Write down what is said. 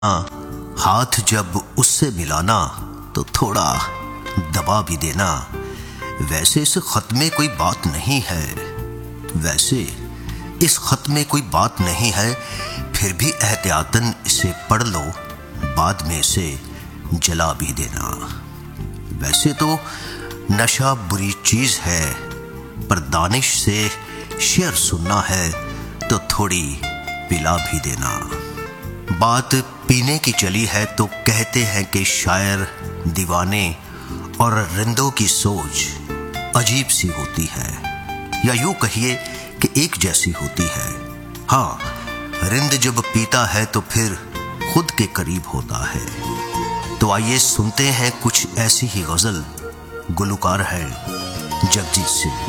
हाथ जब उससे मिलाना तो थोड़ा दबा भी देना। वैसे इस खत में कोई बात नहीं है, फिर भी एहतियातन इसे पढ़ लो, बाद में इसे जला भी देना। वैसे तो नशा बुरी चीज है, पर दानिश से शेर सुनना है तो थोड़ी पिला भी देना। बात पीने की चली है तो कहते हैं कि शायर, दीवाने और रिंदों की सोच अजीब सी होती है, या यूं कहिए कि एक जैसी होती है। हाँ, रिंद जब पीता है तो फिर खुद के करीब होता है। तो आइए सुनते हैं कुछ ऐसी ही गजल। गुलकार है जगजीत सिंह।